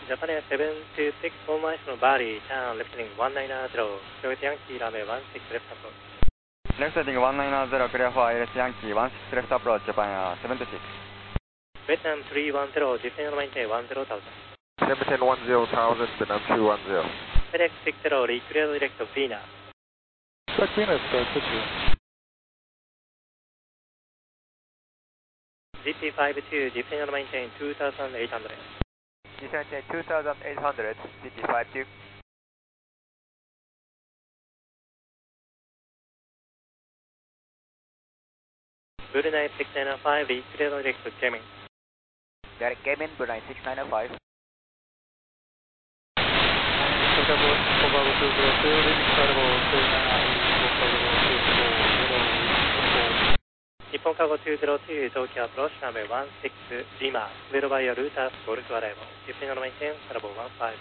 Japan Air 726 formation Bali, turn left heading 190, Juliet Yankee runway 16 left approach. Left heading 190, clear for ILS Yankee 16 left approach, Japan Air 726. Vietnam 310, descend and maintain 10,000. Maintain 10,000, Vietnam 310. FedEx 60, reclear direct of Venus. Direct Venus, switching. GT52, descend and maintain 2,800. Descend 2,800, GT52. Brunei 695, reclear direct of Cayman. Direct Cayman, Brunei 6905. Nippon Cargo 202, Tokyo approach runway 16 Lima, Vero by your route as Golf arrival. Descend and maintain Cargo 150.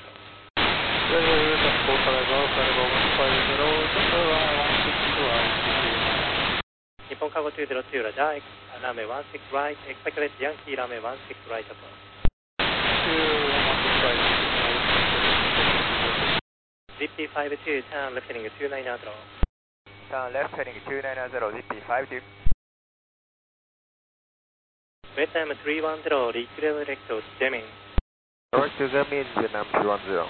Nippon Cargo 202, Raja X, runway 16 right, expect Yankee runway 16 right approach. GT52, turn left heading 290. Turn left heading 290, GT52. Vietnam 310, reclear direct of Zemin. Direct to Zemin, Vietnam 310.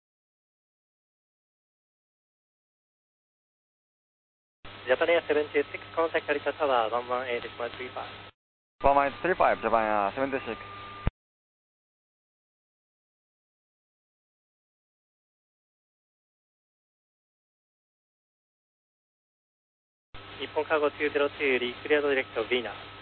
Japan Air 726, contact Arita Tower 118.35. 135, Japan Air 726. Nippon Cargo 202, reclear direct of Venus.